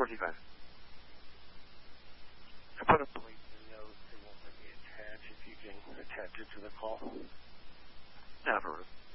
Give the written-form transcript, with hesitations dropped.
425. I put a plate in the notes. It won't let me attach. If you can attach it to the call. Never.